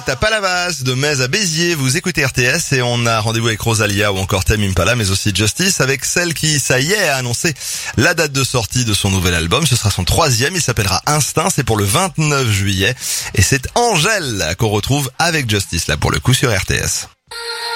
T'as pas la base de Metz à Béziers, vous écoutez RTS et on a rendez-vous avec Rosalia ou encore Tame Impala mais aussi Justice avec celle qui, ça y est, a annoncé la date de sortie de son nouvel album. Ce sera son 3e, il s'appellera Instinct, c'est pour le 29 juillet et c'est Angèle qu'on retrouve avec Justice là pour le coup sur RTS.